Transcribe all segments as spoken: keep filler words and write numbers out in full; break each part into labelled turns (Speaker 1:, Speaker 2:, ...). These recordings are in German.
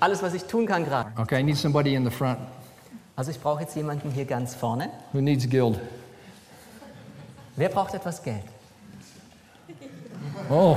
Speaker 1: Alles, was ich tun kann gerade.
Speaker 2: Okay, I need somebody in the front.
Speaker 1: Also ich brauche jetzt jemanden hier ganz vorne.
Speaker 2: Who needs guild?
Speaker 1: Wer braucht etwas Geld?
Speaker 2: Oh.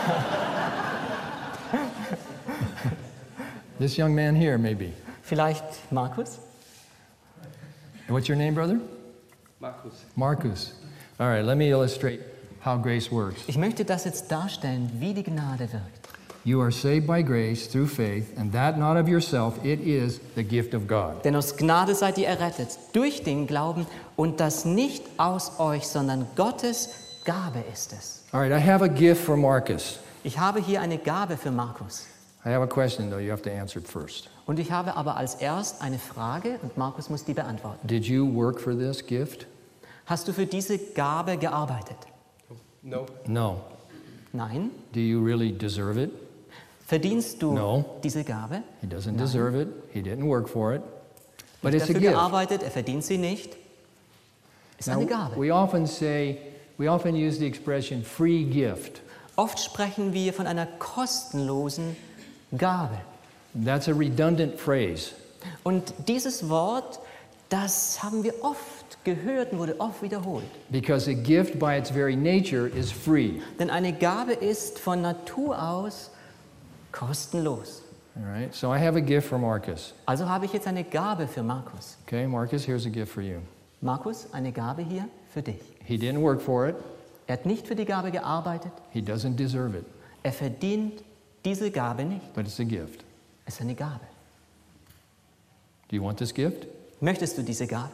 Speaker 2: This young man here, maybe.
Speaker 1: Vielleicht Markus?
Speaker 2: What's your name, brother?
Speaker 3: Markus.
Speaker 2: Marcus. All right, let me illustrate how grace works.
Speaker 1: Ich möchte das jetzt darstellen, wie die Gnade wirkt.
Speaker 2: You are saved by grace through faith, and that not of yourself, it is the gift of God.
Speaker 1: Denn aus Gnade seid ihr errettet, durch den Glauben, und das nicht aus euch, sondern Gottes Gabe ist es.
Speaker 2: All right, I have a gift for Marcus.
Speaker 1: Ich habe hier eine Gabe für Markus.
Speaker 2: I have a question, though. You have to answer it first.
Speaker 1: Und ich habe aber als erst eine Frage, und Markus muss die beantworten.
Speaker 2: Did you work for this gift?
Speaker 1: Hast du für diese Gabe gearbeitet?
Speaker 3: No.
Speaker 2: No.
Speaker 1: Nein.
Speaker 2: Do you really deserve it?
Speaker 1: Verdienst du
Speaker 2: No.
Speaker 1: diese Gabe?
Speaker 2: He doesn't
Speaker 1: Nein.
Speaker 2: deserve it. He didn't work for it. But
Speaker 1: Nicht
Speaker 2: it's a
Speaker 1: dafür
Speaker 2: gift.
Speaker 1: gearbeitet, er verdient sie nicht. Ist
Speaker 2: Now,
Speaker 1: eine Gabe.
Speaker 2: we often say, we often use the expression free gift.
Speaker 1: Oft sprechen wir von einer kostenlosen Gabe.
Speaker 2: That's a redundant phrase.
Speaker 1: Und dieses Wort, das haben wir oft gehört und wurde oft wiederholt.
Speaker 2: Because a gift by its very nature is free.
Speaker 1: Denn eine Gabe ist von Natur aus kostenlos.
Speaker 2: All right, so I have a gift for Marcus.
Speaker 1: Also habe ich jetzt eine Gabe für Markus.
Speaker 2: Okay, Marcus, here's a gift for you.
Speaker 1: Markus, eine Gabe hier für dich.
Speaker 2: He didn't work for it.
Speaker 1: Er hat nicht für die Gabe gearbeitet.
Speaker 2: He doesn't deserve it.
Speaker 1: Er verdient diese Gabe nicht.
Speaker 2: But it's a gift.
Speaker 1: Es ist eine Gabe.
Speaker 2: Do you want this gift?
Speaker 1: Möchtest du diese Gabe?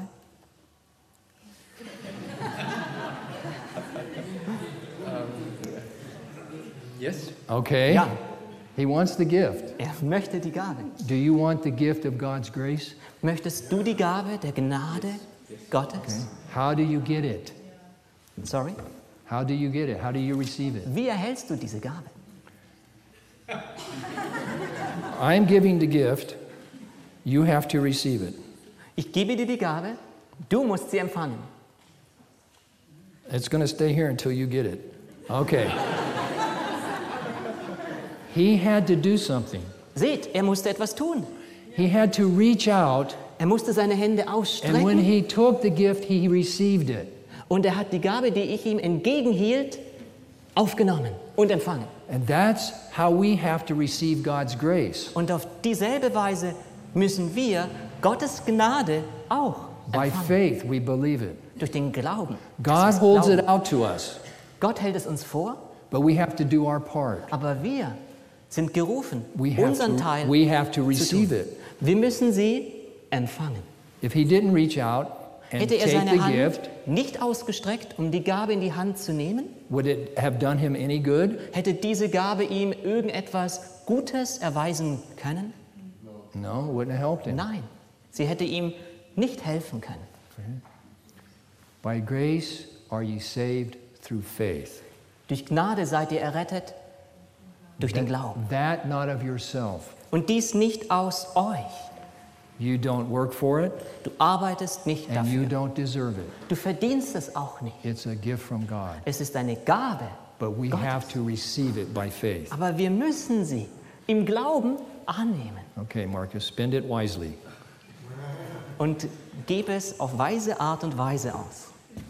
Speaker 3: Yes.
Speaker 2: Okay.
Speaker 1: Ja,
Speaker 2: He wants the gift.
Speaker 1: er möchte die Gabe.
Speaker 2: Do you want the gift of God's grace?
Speaker 1: Möchtest du die Gabe der Gnade Gottes?
Speaker 2: How do you get it?
Speaker 1: Sorry?
Speaker 2: How do you get it? How do you receive it?
Speaker 1: Wie erhältst du diese Gabe?
Speaker 2: I'm giving the gift. You have to receive it.
Speaker 1: Ich gebe dir die Gabe, du musst sie empfangen.
Speaker 2: It's going to stay here until you get it. Okay. He had to do something.
Speaker 1: Seht, er musste etwas tun.
Speaker 2: He had to reach out,
Speaker 1: Er musste seine Hände
Speaker 2: and when
Speaker 1: ausstrecken
Speaker 2: he took the gift, he received it.
Speaker 1: und er hat die Gabe, die ich ihm entgegenhielt, aufgenommen und empfangen.
Speaker 2: And that's how we have to receive God's grace.
Speaker 1: Und auf dieselbe Weise müssen wir Gottes Gnade auch
Speaker 2: By
Speaker 1: empfangen.
Speaker 2: faith, we believe it.
Speaker 1: Durch den Glauben.
Speaker 2: God
Speaker 1: Das ist
Speaker 2: holds
Speaker 1: Glauben.
Speaker 2: it out to us,
Speaker 1: Gott hält es uns vor,
Speaker 2: but we have to do our part.
Speaker 1: aber wir sind gerufen,
Speaker 2: We have
Speaker 1: unseren
Speaker 2: to,
Speaker 1: Teil
Speaker 2: we have to
Speaker 1: zu
Speaker 2: receive
Speaker 1: tun.
Speaker 2: it.
Speaker 1: Wir müssen sie empfangen.
Speaker 2: If he didn't reach out and
Speaker 1: Hätte er
Speaker 2: take
Speaker 1: seine
Speaker 2: the
Speaker 1: Hand
Speaker 2: gift,
Speaker 1: nicht ausgestreckt, um die Gabe in die Hand zu nehmen,
Speaker 2: would it have done him any good?
Speaker 1: hätte diese Gabe ihm irgendetwas Gutes erweisen können?
Speaker 2: No, it wouldn't have helped him.
Speaker 1: Nein, sie hätte ihm nicht helfen können.
Speaker 2: By grace are ye saved through faith.
Speaker 1: Durch Gnade seid ihr errettet, durch den Glauben.
Speaker 2: That not of yourself.
Speaker 1: Und dies nicht aus euch.
Speaker 2: You don't work for it,
Speaker 1: Du arbeitest nicht
Speaker 2: and you
Speaker 1: dafür.
Speaker 2: don't deserve it.
Speaker 1: Du verdienst es auch nicht.
Speaker 2: It's a gift from God.
Speaker 1: Es ist eine Gabe.
Speaker 2: But we
Speaker 1: Gottes.
Speaker 2: have to receive it by faith.
Speaker 1: Aber wir müssen sie im Glauben annehmen.
Speaker 2: Okay, Marcus, spend it wisely.
Speaker 1: Und gebe es auf weise Art und Weise aus.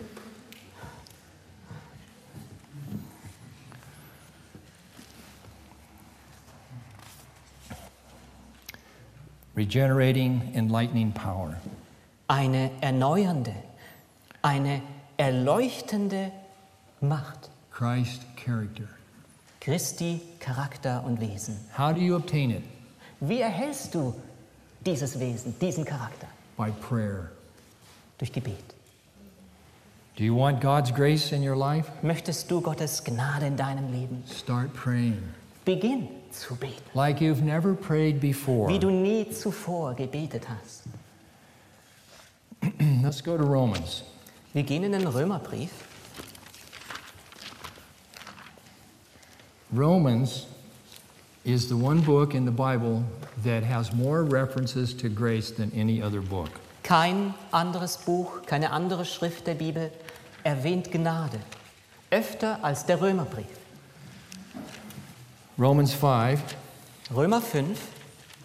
Speaker 2: Regenerating, enlightening power.
Speaker 1: Eine erneuernde, eine erleuchtende Macht.
Speaker 2: Christ character.
Speaker 1: Christi Charakter und Wesen.
Speaker 2: How do you obtain it?
Speaker 1: Wie erhältst du dieses Wesen, diesen Charakter?
Speaker 2: By prayer.
Speaker 1: Durch Gebet.
Speaker 2: Do you want God's grace in your life?
Speaker 1: Möchtest du Gottes Gnade in deinem Leben?
Speaker 2: Start praying.
Speaker 1: Beginn zu beten,
Speaker 2: Like you've never prayed before.
Speaker 1: wie du nie zuvor gebetet hast.
Speaker 2: Let's go to Romans.
Speaker 1: Wir gehen in den Römerbrief.
Speaker 2: Romans is the one book in the Bible that has more references to grace than any other book.
Speaker 1: Kein anderes Buch, keine andere Schrift der Bibel erwähnt Gnade öfter als der Römerbrief.
Speaker 2: Romans five,
Speaker 1: Römer fünf,